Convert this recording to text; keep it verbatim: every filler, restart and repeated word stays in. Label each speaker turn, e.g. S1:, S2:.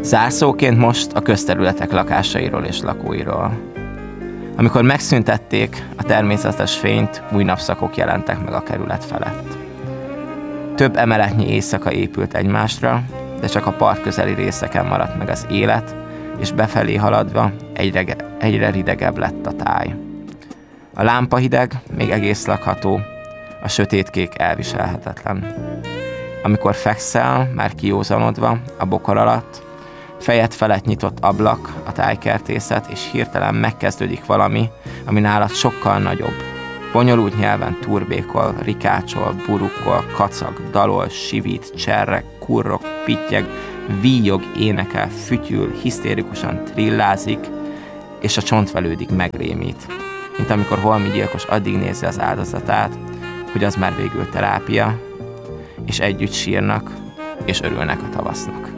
S1: Zárszóként most a közterületek lakásairól és lakóiról. Amikor megszüntették a természetes fényt, új napszakok jelentek meg a kerület felett. Több emeletnyi éjszaka épült egymásra, de csak a part közeli részeken maradt meg az élet, és befelé haladva egyre, egyre ridegebb lett a táj. A lámpa hideg, még egész lakható, a sötétkék elviselhetetlen. Amikor fekszel, már kiózanodva, a bokor alatt, fejed felett nyitott ablak, a tájkertészet, és hirtelen megkezdődik valami, ami nálad sokkal nagyobb. Bonyolult nyelven turbékol, rikácsol, burukkol, kacag, dalol, sivít, cserreg, kurrog, pittyeg, víjog, énekel, fütyül, hisztérikusan trillázik, és a csontvelődig megrémít. Mint amikor holmi gyilkos addig nézi az áldozatát, hogy az már végül terápia, és együtt sírnak, és örülnek a tavasznak.